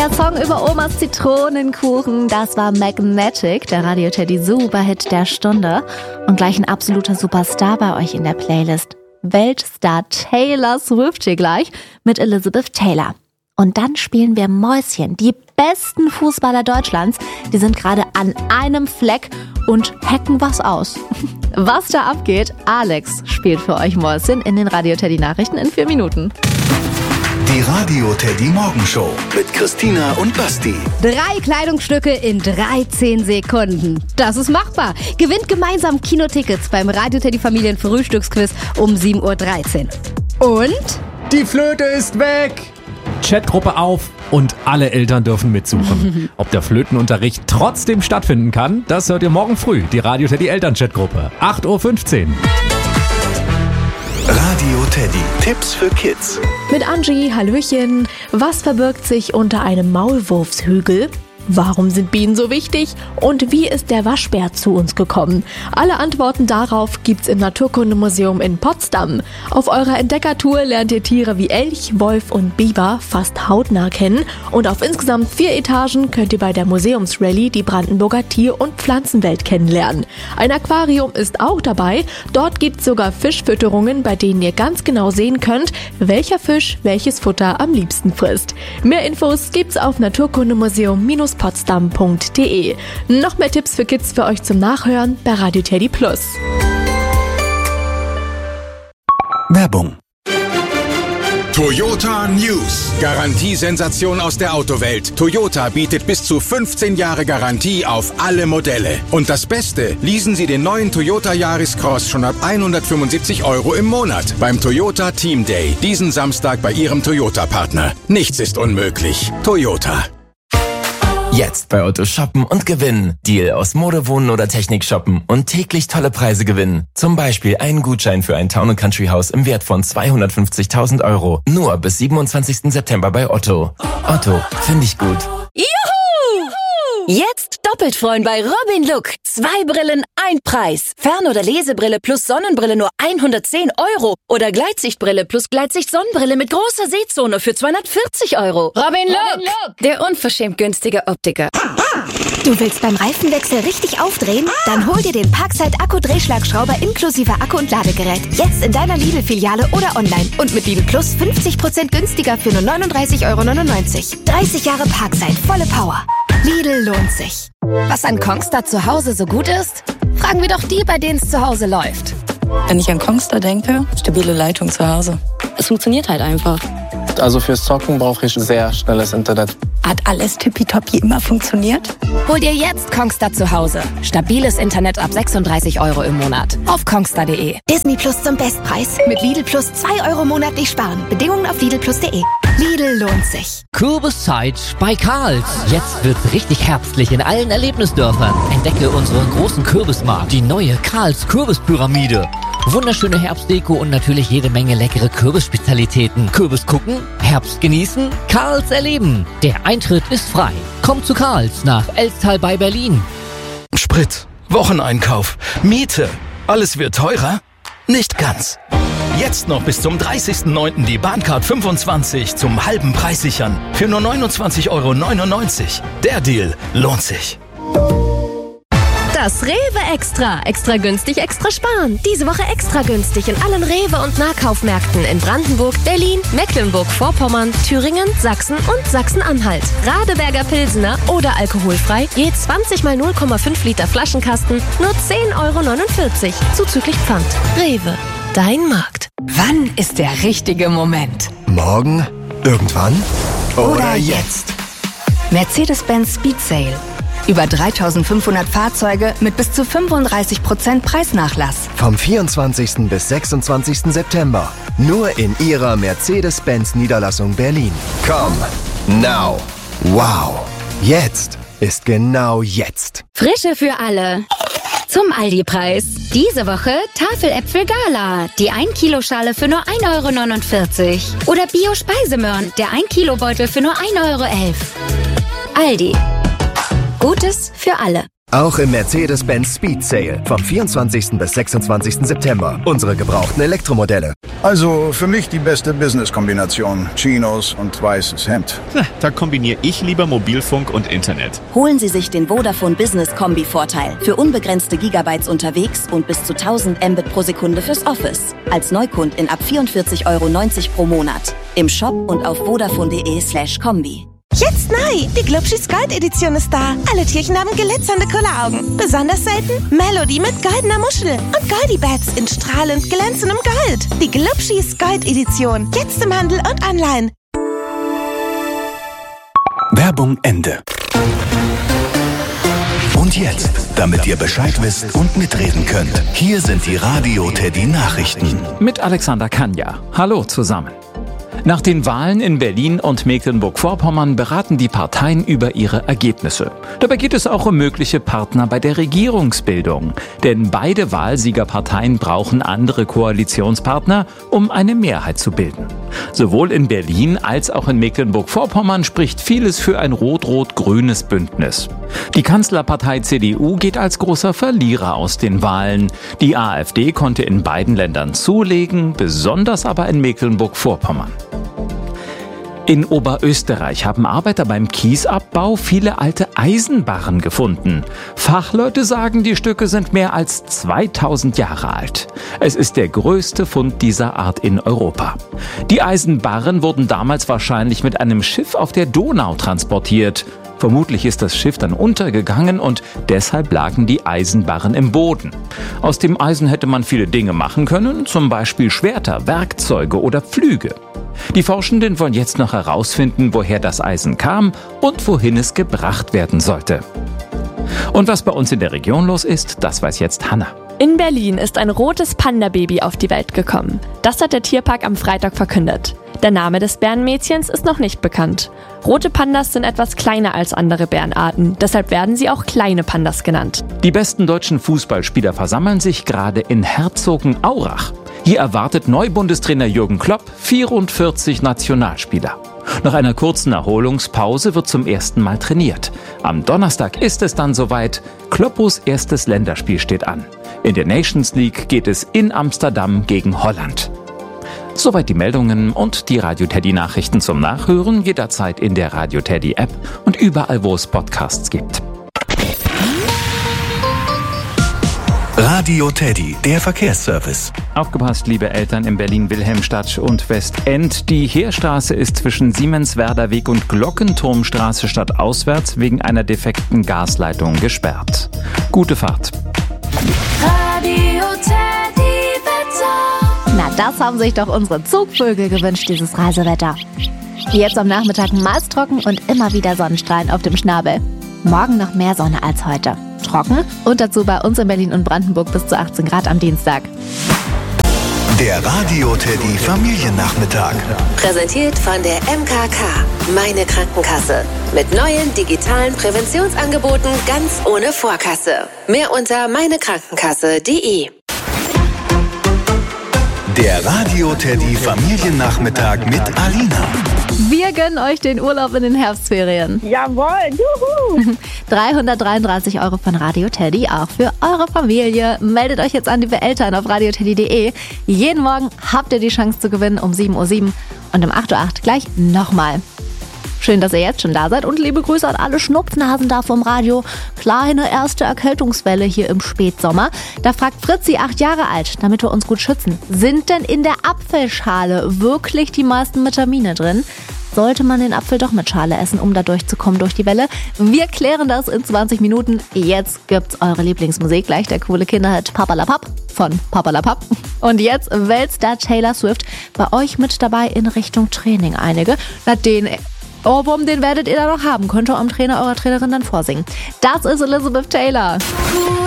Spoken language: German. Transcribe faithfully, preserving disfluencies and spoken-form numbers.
Der Song über Omas Zitronenkuchen, das war Magnetic, der Radio Teddy Superhit der Stunde. Und gleich ein absoluter Superstar bei euch in der Playlist. Weltstar Taylor Swift hier gleich mit Elizabeth Taylor. Und dann spielen wir Mäuschen. Die besten Fußballer Deutschlands, die sind gerade an einem Fleck und hacken was aus. Was da abgeht, Alex spielt für euch Mäuschen in den Radio Teddy Nachrichten in vier Minuten. Die Radio Teddy Morgenshow mit Christina und Basti. Drei Kleidungsstücke in dreizehn Sekunden. Das ist machbar. Gewinnt gemeinsam Kinotickets beim Radio Teddy Familien Frühstücksquiz um sieben Uhr dreizehn. Und? Die Flöte ist weg! Chatgruppe auf und alle Eltern dürfen mitsuchen. Ob der Flötenunterricht trotzdem stattfinden kann, das hört ihr morgen früh. Die Radio Teddy Eltern-Chatgruppe. acht Uhr fünfzehn. Radio Teddy. Tipps für Kids. Mit Angie, Hallöchen. Was verbirgt sich unter einem Maulwurfshügel? Warum sind Bienen so wichtig? Und wie ist der Waschbär zu uns gekommen? Alle Antworten darauf gibt's im Naturkundemuseum in Potsdam. Auf eurer Entdeckertour lernt ihr Tiere wie Elch, Wolf und Biber fast hautnah kennen. Und auf insgesamt vier Etagen könnt ihr bei der Museumsrallye die Brandenburger Tier- und Pflanzenwelt kennenlernen. Ein Aquarium ist auch dabei. Dort gibt's sogar Fischfütterungen, bei denen ihr ganz genau sehen könnt, welcher Fisch welches Futter am liebsten frisst. Mehr Infos gibt's auf naturkundemuseum potsdam punkt de. Noch mehr Tipps für Kids für euch zum Nachhören bei Radio Teddy Plus. Werbung. Toyota News. Garantiesensation aus der Autowelt. Toyota bietet bis zu fünfzehn Jahre Garantie auf alle Modelle. Und das Beste, leasen Sie den neuen Toyota Yaris Cross schon ab hundertfünfundsiebzig Euro im Monat beim Toyota Team Day. Diesen Samstag bei Ihrem Toyota-Partner. Nichts ist unmöglich. Toyota. Jetzt bei Otto shoppen und gewinnen. Deal aus Mode, Wohnen oder Technik shoppen und täglich tolle Preise gewinnen. Zum Beispiel einen Gutschein für ein Town and Country Haus im Wert von zweihundertfünfzigtausend Euro. Nur bis siebenundzwanzigsten September bei Otto. Otto, finde ich gut. Juhu! Jetzt doppelt freuen bei Robin Look. Zwei Brillen, ein Preis. Fern- oder Lesebrille plus Sonnenbrille nur hundertzehn Euro. Oder Gleitsichtbrille plus Gleitsicht-Sonnenbrille mit großer Sehzone für zweihundertvierzig Euro. Robin Look, Robin Look. Der unverschämt günstige Optiker. Du willst beim Reifenwechsel richtig aufdrehen? Dann hol dir den Parkside Akku-Drehschlagschrauber inklusive Akku und Ladegerät. Jetzt in deiner Lidl-Filiale oder online. Und mit Lidl Plus fünfzig Prozent günstiger für nur neununddreißig Euro neunundneunzig. dreißig Jahre Parkside, volle Power. Lidl lohnt sich. Was an Kongstar zu Hause so gut ist? Fragen wir doch die, bei denen es zu Hause läuft. Wenn ich an Kongstar denke, stabile Leitung zu Hause. Es funktioniert halt einfach. Also fürs Zocken brauche ich sehr schnelles Internet. Hat alles tippitoppi immer funktioniert? Hol dir jetzt Kongstar zu Hause. Stabiles Internet ab sechsunddreißig Euro im Monat. Auf kongstar punkt de. Disney Plus zum Bestpreis. Mit Lidl Plus zwei Euro monatlich sparen. Bedingungen auf lidl plus punkt de. Lidl lohnt sich. Kürbiszeit bei Karls. Jetzt wird's richtig herbstlich in allen Erlebnisdörfern. Entdecke unseren großen Kürbismarkt. Die neue Karls Kürbispyramide. Wunderschöne Herbstdeko und natürlich jede Menge leckere Kürbisspezialitäten. Kürbis gucken, Herbst genießen, Karls erleben. Der Eintritt ist frei. Kommt zu Karls nach Elstal bei Berlin. Sprit, Wocheneinkauf, Miete. Alles wird teurer? Nicht ganz. Jetzt noch bis zum dreißigsten neunten die Bahncard fünfundzwanzig zum halben Preis sichern. Für nur neunundzwanzig Euro neunundneunzig. Der Deal lohnt sich. Das Rewe Extra. Extra günstig, extra sparen. Diese Woche extra günstig in allen Rewe- und Nahkaufmärkten in Brandenburg, Berlin, Mecklenburg-Vorpommern, Thüringen, Sachsen und Sachsen-Anhalt. Radeberger Pilsener oder alkoholfrei, je zwanzig mal null Komma fünf Liter Flaschenkasten, nur zehn Euro neunundvierzig. Zuzüglich Pfand. Rewe. Dein Markt. Wann ist der richtige Moment? Morgen? Irgendwann? Oder, Oder jetzt? Mercedes-Benz Speed Sale. Über dreitausendfünfhundert Fahrzeuge mit bis zu fünfunddreißig Prozent Preisnachlass. Vom vierundzwanzigsten bis sechsundzwanzigsten September. Nur in Ihrer Mercedes-Benz Niederlassung Berlin. Komm, now, wow. Jetzt ist genau jetzt. Frische für alle. Zum Aldi-Preis. Diese Woche Tafeläpfel Gala. Die ein Kilo Schale für nur ein Euro neunundvierzig. Oder Bio-Speisemöhren. Der ein Kilo Beutel für nur ein Euro elf. Aldi. Gutes für alle. Auch im Mercedes-Benz Speed Sale vom vierundzwanzigsten bis sechsundzwanzigsten September. Unsere gebrauchten Elektromodelle. Also für mich die beste Business-Kombination. Chinos und weißes Hemd. Da kombiniere ich lieber Mobilfunk und Internet. Holen Sie sich den Vodafone Business Kombi-Vorteil. Für unbegrenzte Gigabytes unterwegs und bis zu tausend Mbit pro Sekunde fürs Office. Als Neukundin ab vierundvierzig Euro neunzig pro Monat. Im Shop und auf vodafone.de slash Kombi. Jetzt neu! Die Glubschis Gold-Edition ist da. Alle Tierchen haben glitzernde Kulleraugen. Besonders selten Melody mit goldener Muschel und Goldie-Bats in strahlend glänzendem Gold. Die Glubschis Gold-Edition. Jetzt im Handel und online. Werbung Ende. Und jetzt, damit ihr Bescheid wisst und mitreden könnt, hier sind die Radio Teddy Nachrichten. Mit Alexander Kanja. Hallo zusammen. Nach den Wahlen in Berlin und Mecklenburg-Vorpommern beraten die Parteien über ihre Ergebnisse. Dabei geht es auch um mögliche Partner bei der Regierungsbildung. Denn beide Wahlsiegerparteien brauchen andere Koalitionspartner, um eine Mehrheit zu bilden. Sowohl in Berlin als auch in Mecklenburg-Vorpommern spricht vieles für ein rot-rot-grünes Bündnis. Die Kanzlerpartei C D U geht als großer Verlierer aus den Wahlen. Die AfD konnte in beiden Ländern zulegen, besonders aber in Mecklenburg-Vorpommern. In Oberösterreich haben Arbeiter beim Kiesabbau viele alte Eisenbarren gefunden. Fachleute sagen, die Stücke sind mehr als zweitausend Jahre alt. Es ist der größte Fund dieser Art in Europa. Die Eisenbarren wurden damals wahrscheinlich mit einem Schiff auf der Donau transportiert. Vermutlich ist das Schiff dann untergegangen und deshalb lagen die Eisenbarren im Boden. Aus dem Eisen hätte man viele Dinge machen können, zum Beispiel Schwerter, Werkzeuge oder Pflüge. Die Forschenden wollen jetzt noch herausfinden, woher das Eisen kam und wohin es gebracht werden sollte. Und was bei uns in der Region los ist, das weiß jetzt Hanna. In Berlin ist ein rotes Panda-Baby auf die Welt gekommen. Das hat der Tierpark am Freitag verkündet. Der Name des Bärenmädchens ist noch nicht bekannt. Rote Pandas sind etwas kleiner als andere Bärenarten, deshalb werden sie auch kleine Pandas genannt. Die besten deutschen Fußballspieler versammeln sich gerade in Herzogenaurach. Hier erwartet Neubundestrainer Jürgen Klopp vierundvierzig Nationalspieler. Nach einer kurzen Erholungspause wird zum ersten Mal trainiert. Am Donnerstag ist es dann soweit. Kloppos erstes Länderspiel steht an. In der Nations League geht es in Amsterdam gegen Holland. Soweit die Meldungen und die Radio Teddy Nachrichten zum Nachhören jederzeit in der Radio Teddy App und überall, wo es Podcasts gibt. Radio Teddy, der Verkehrsservice. Aufgepasst, liebe Eltern in Berlin-Wilhelmstadt und Westend. Die Heerstraße ist zwischen Siemenswerder Weg und Glockenturmstraße stadtauswärts wegen einer defekten Gasleitung gesperrt. Gute Fahrt. Radio Teddy Wetter. Na, das haben sich doch unsere Zugvögel gewünscht, dieses Reisewetter. Jetzt am Nachmittag meist trocken und immer wieder Sonnenstrahlen auf dem Schnabel. Morgen noch mehr Sonne als heute. Trocken und dazu bei uns in Berlin und Brandenburg bis zu achtzehn Grad am Dienstag. Der Radio Teddy Familiennachmittag. Präsentiert von der M K K, meine Krankenkasse. Mit neuen digitalen Präventionsangeboten ganz ohne Vorkasse. Mehr unter meinekrankenkasse punkt de. Der Radio Teddy Familiennachmittag mit Alina. Wir gönnen euch den Urlaub in den Herbstferien. Jawohl, juhu! dreihundertdreiunddreißig Euro von Radio Teddy, auch für eure Familie. Meldet euch jetzt an, liebe Eltern, auf radio teddy punkt de. Jeden Morgen habt ihr die Chance zu gewinnen um sieben Uhr sieben und um acht Uhr acht gleich nochmal. Schön, dass ihr jetzt schon da seid und liebe Grüße an alle Schnupfnasen da vom Radio. Kleine erste Erkältungswelle hier im Spätsommer. Da fragt Fritzi, acht Jahre alt, damit wir uns gut schützen. Sind denn in der Apfelschale wirklich die meisten Vitamine drin? Sollte man den Apfel doch mit Schale essen, um da durchzukommen durch die Welle? Wir klären das in zwanzig Minuten. Jetzt gibt's eure Lieblingsmusik, gleich der coole Kinderhit Papalapap von Papalapap. Und jetzt Weltstar Taylor Swift bei euch mit dabei in Richtung Training. Einige, na den Ohrwurm, den werdet ihr da noch haben. Könnt ihr eurem Trainer, eurer Trainerin dann vorsingen. Das ist Elizabeth Taylor.